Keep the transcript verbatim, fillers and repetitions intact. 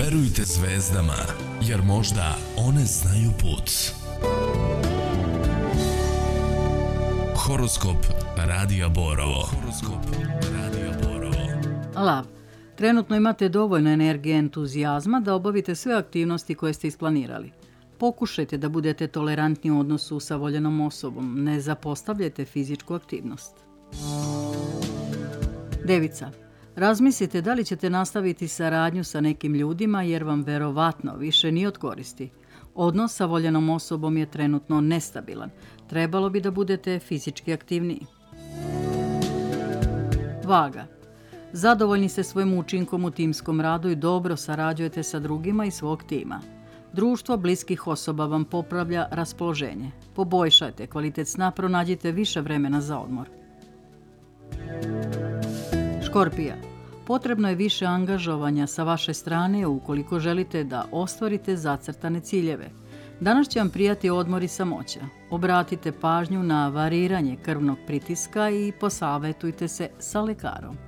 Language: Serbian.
Verujte zvezdama, jer možda one znaju put. Horoskop Radija Borovo. Horoskop Radija Borovo. Lav. Trenutno imate dovoljno energije i entuzijazma da obavite sve aktivnosti koje ste isplanirali. Pokušajte da budete tolerantni u odnosu sa voljenom osobom. Ne zapostavljajte fizičku aktivnost. Devica. Razmislite da li ćete nastaviti saradnju sa nekim ljudima jer vam verovatno više nije od koristi. Odnos sa voljenom osobom je trenutno nestabilan. Trebalo bi da budete fizički aktivniji. Vaga. Zadovoljni ste svojim učinkom u timskom radu i dobro sarađujete sa drugima i svog tima. Društvo bliskih osoba vam popravlja raspoloženje. Poboljšajte kvalitet sna, pronađite više vremena za odmor. Škorpija. Potrebno je više angažovanja sa vaše strane ukoliko želite da ostvarite zacrtane ciljeve. Danas će vam prijati odmor i samoća. Obratite pažnju na variranje krvnog pritiska i posavetujte se sa lekarom.